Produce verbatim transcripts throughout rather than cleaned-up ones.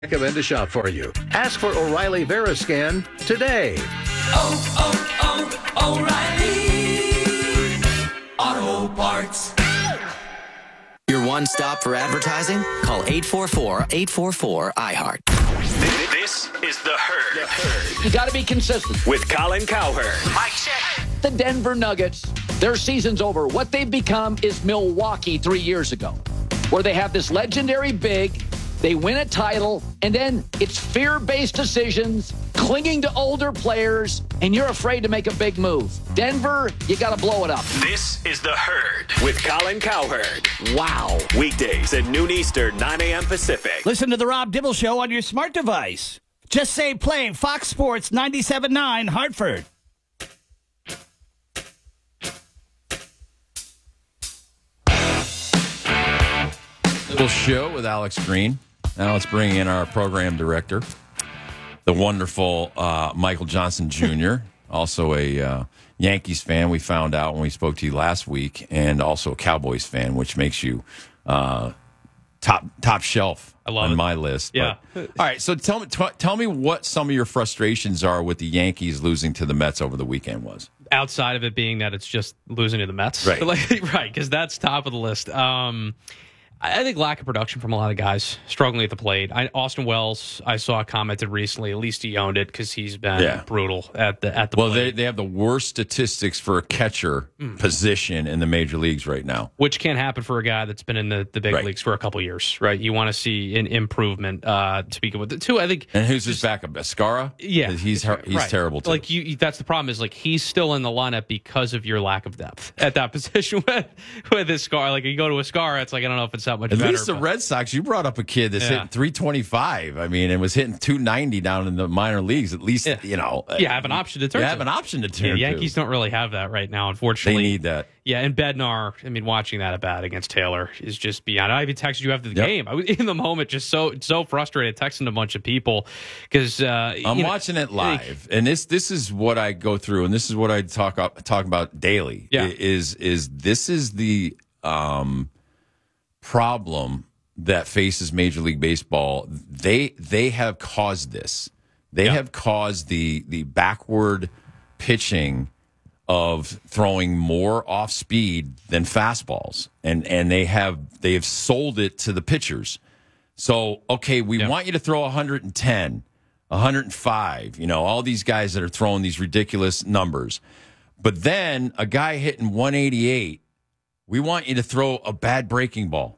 Recommend a shop for you. Ask for O'Reilly Veriscan today. Oh, oh, oh, O'Reilly Auto Parts. Your one stop for advertising? Call eight four four, eight four four, I heart. This is The Herd. The Herd. You got to be consistent. With Colin Cowherd. Mike check. The Denver Nuggets, their season's over. What they've become is Milwaukee three years ago, where they have this legendary big, they win a title, and then it's fear-based decisions, clinging to older players, and you're afraid to make a big move. Denver, you got to blow it up. This is The Herd with Colin Cowherd. Wow. Weekdays at noon Eastern, nine a.m. Pacific. Listen to the Rob Dibble Show on your smart device. Just say play Fox Sports ninety-seven point nine Hartford. Little show with Alex Green. Now let's bring in our program director, the wonderful uh, Michael Johnson Junior, also a uh, Yankees fan, we found out when we spoke to you last week, and also a Cowboys fan, which makes you uh, top top shelf I love on it. my list. Yeah. But, all right, so tell me, t- tell me what some of your frustrations are with the Yankees losing to the Mets over the weekend was. Outside of it being that it's just losing to the Mets. Right. Like, right, because that's top of the list. Um, I think lack of production from a lot of guys struggling at the plate. I, Austin Wells, I saw commented recently. At least he owned it because he's been Yeah. brutal at the at the Well, plate. they, they have the worst statistics for a catcher position in the major leagues right now. Which can't happen for a guy that's been in the, the big Right. leagues for a couple years, right? You want to see an improvement. Uh, speaking with the two, I think. And who's his backup? Escara? Yeah, he's her- he's right. terrible too. Like you, that's the problem. Is like he's still in the lineup because of your lack of depth at that position with with Escara. Like you go to Escara, it's like I don't know if it's that much At better. least the but- Red Sox, you brought up a kid that's Yeah. hitting three twenty-five. I mean, and was hitting two ninety down in the minor leagues. At least, Yeah. you know. Yeah, have an option to turn You to. have an option to Yeah, turn Yankees to. don't really have that right now, They unfortunately. need that. Yeah, and Bednar, I mean, watching that at bat against Taylor is just beyond. I even texted you after the Yep. game. I was in the moment, just so so frustrated, texting a bunch of people because uh, I'm you know, watching it live, and this this is what I go through, and this is what I talk up, talk about daily. Yeah. is is this is the um, problem that faces Major League Baseball. They they have caused this. They Yeah. have caused the the backward pitching of throwing more off speed than fastballs, and and they have they have sold it to the pitchers. So okay, we Yeah. want you to throw one hundred ten, one hundred five. You know, all these guys that are throwing these ridiculous numbers, but then a guy hitting one eighty-eight, we want you to throw a bad breaking ball,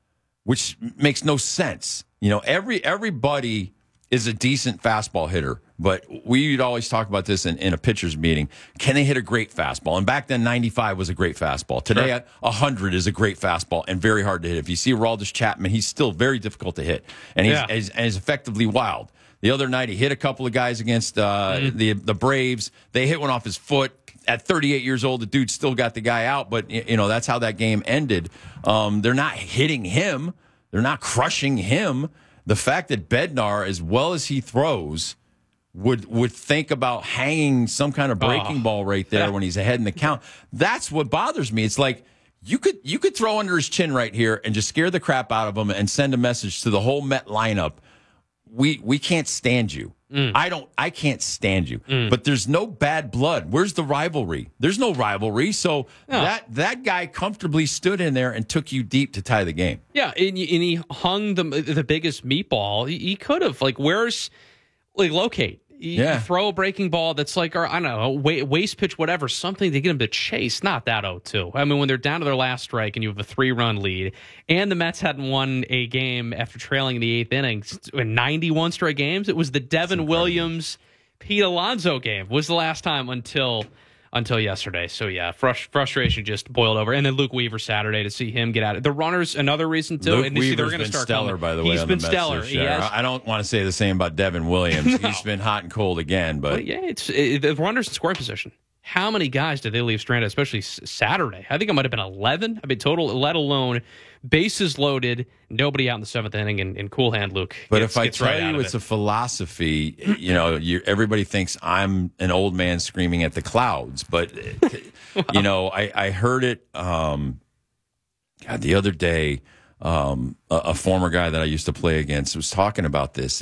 which makes no sense. You know, every everybody is a decent fastball hitter, but we'd always talk about this in, in a pitcher's meeting. Can they hit a great fastball? And back then, ninety-five was a great fastball. Today, Sure. one hundred is a great fastball and very hard to hit. If you see Aroldis Chapman, he's still very difficult to hit, and he's, Yeah. and he's, and he's effectively wild. The other night, he hit a couple of guys against uh, Mm-hmm. the the Braves. They hit one off his foot. At thirty-eight years old, the dude still got the guy out, but y- you know that's how that game ended. Um, they're not hitting him. They're not crushing him. The fact that Bednar, as well as he throws, would would think about hanging some kind of breaking Oh. ball right there when he's ahead in the count. That's what bothers me. It's like you could you could throw under his chin right here and just scare the crap out of him and send a message to the whole Met lineup. We we can't stand you. Mm. I don't. I can't stand you. But there's no bad blood. Where's the rivalry? There's no rivalry. So No. that that guy comfortably stood in there and took you deep to tie the game. Yeah, and, and he hung the the biggest meatball. He, he could have like, where's like locate? You Yeah. throw a breaking ball that's like, or I don't know, wa- waste pitch, whatever, something to get him to chase. Not that oh two. I mean, when they're down to their last strike and you have a three run lead, and the Mets hadn't won a game after trailing in the eighth inning in ninety-one straight games. It was the Devin Williams, Pete Alonso game was the last time until until yesterday. So yeah, frust- frustration just boiled over. And then Luke Weaver Saturday to see him get out of the runners. Another reason too. Luke and you see they're Weaver's gonna been start stellar, coming. by the way. He's on been the Mets stellar. this He year. has. I don't want to say the same about Devin Williams. He's been hot and cold again, but But yeah, it's it, the runners in scoring position. How many guys did they leave stranded, especially s- Saturday? I think it might have been eleven. I mean, total, let alone bases loaded, nobody out in the seventh inning, and, and cool hand Luke. But gets, if I gets tell right out you of it's it. a philosophy, you know, you, everybody thinks I'm an old man screaming at the clouds. But, you know, I, I heard it um, God, the other day. um, a, a former guy that I used to play against was talking about this.